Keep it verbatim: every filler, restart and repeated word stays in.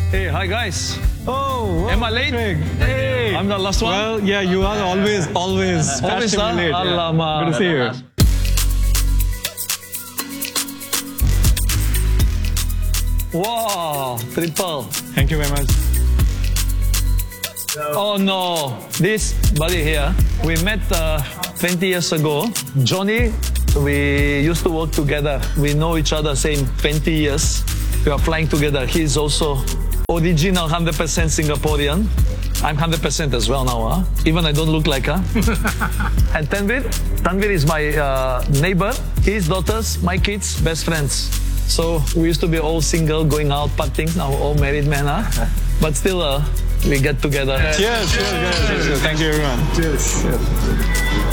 Hey, hi guys. Oh, Am I late? Craig. Hey. I'm the last one. Well, yeah, you are always, always, Always, huh? fashionably late. Yeah. Alamak. Good to see you. Wow, triple. Thank you very much. Oh no, this buddy here, we met uh, twenty years ago. Johnny, we used to work together. We know each other same twenty years. We are flying together. He's also original one hundred percent Singaporean. I'm one hundred percent as well now, huh? Even I don't look like her. And Tanvir, Tanvir is my uh, neighbor. His daughters, my kids, best friends. So we used to be all single, going out, partying. Now all married men, huh? But still, uh, we get together. Cheers, cheers, guys. Cheers. Thank you, everyone. Cheers. Cheers.